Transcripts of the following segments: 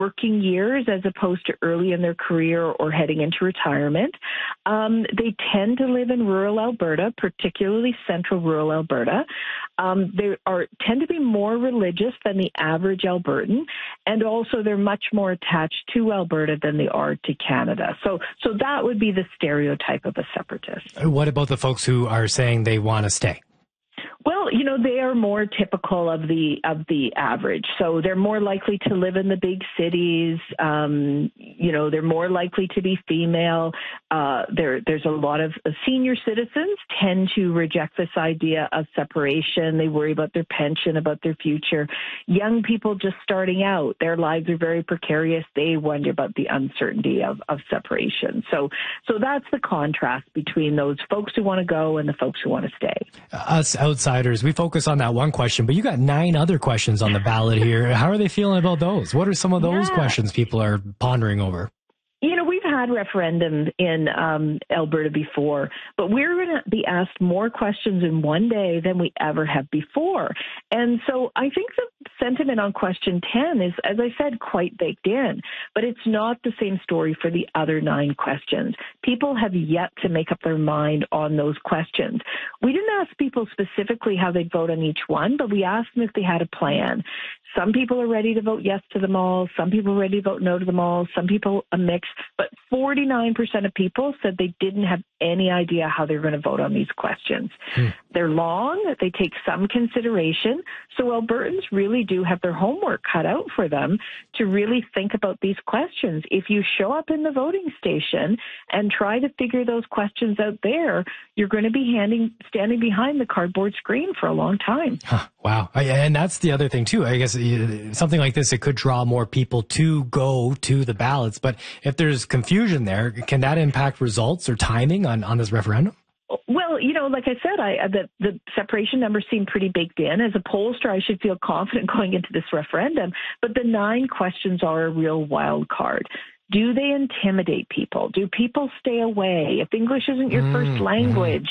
working years as opposed to early in their career or heading into retirement. They tend to live in rural Alberta, particularly central rural Alberta. Tend to be more religious than the average Albertan, and also they're much more attached to Alberta than they are to Canada. So that would be the stereotype of a separatist. What about the folks who are saying they want to stay? Well, they are more typical of the average. So they're more likely to live in the big cities. They're more likely to be female. There's a lot of senior citizens tend to reject this idea of separation. They worry about their pension, about their future. Young people just starting out, their lives are very precarious. They wonder about the uncertainty of separation. So that's the contrast between those folks who want to go and the folks who want to stay. Us outsiders, we focus on that one question, but you got 9 other questions on the ballot here. How are they feeling about those? What are some of those questions people are pondering over? We've had referendums in Alberta before, but we're going to be asked more questions in one day than we ever have before. And so I think the sentiment on question 10 is, as I said, quite baked in, but it's not the same story for the other 9 questions. People have yet to make up their mind on those questions. We didn't ask people specifically how they'd vote on each one, but we asked them if they had a plan. Some people are ready to vote yes to them all. Some people are ready to vote no to them all. Some people a mix. But 49% of people said they didn't have any idea how they're going to vote on these questions. They're long. They take some consideration. So Albertans really do have their homework cut out for them to really think about these questions. If you show up in the voting station and try to figure those questions out there, you're going to be standing behind the cardboard screen for a long time. Wow. And that's the other thing, too. I guess something like this, it could draw more people to go to the ballots. But if there's confusion there, can that impact results or timing on this referendum? Well, like I said, the separation numbers seem pretty baked in. As a pollster, I should feel confident going into this referendum. But the 9 questions are a real wild card. Do they intimidate people? Do people stay away? If English isn't your first language,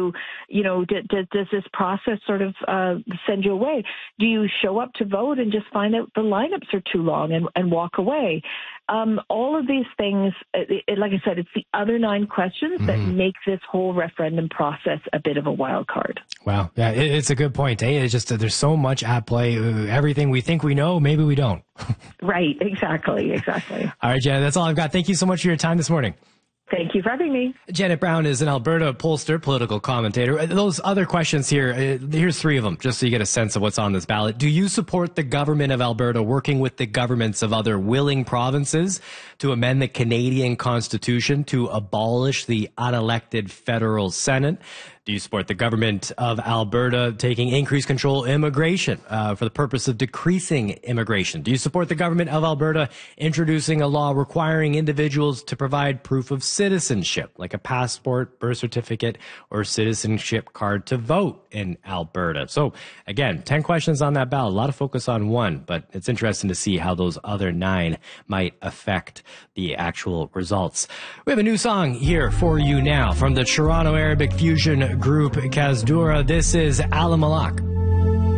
does this process sort of send you away? Do you show up to vote and just find out the lineups are too long and walk away? All of these things, like I said, it's the other 9 questions that make this whole referendum process a bit of a wild card. Wow. Yeah, it's a good point. It's just that there's so much at play. Everything we think we know, maybe we don't. Right. Exactly. All right, Janet, that's all I've got. Thank you so much for your time this morning. Thank you for having me. Janet Brown is an Alberta pollster, political commentator. Those other questions here, here's 3 of them, just so you get a sense of what's on this ballot. Do you support the government of Alberta working with the governments of other willing provinces to amend the Canadian Constitution to abolish the unelected federal Senate? Do you support the government of Alberta taking increased control of immigration for the purpose of decreasing immigration? Do you support the government of Alberta introducing a law requiring individuals to provide proof of citizenship, like a passport, birth certificate, or citizenship card to vote in Alberta? So again, 10 questions on that ballot. A lot of focus on one, but it's interesting to see how those other 9 might affect the actual results. We have a new song here for you now from the Toronto Arabic fusion group Kazdura. This is Alamalak.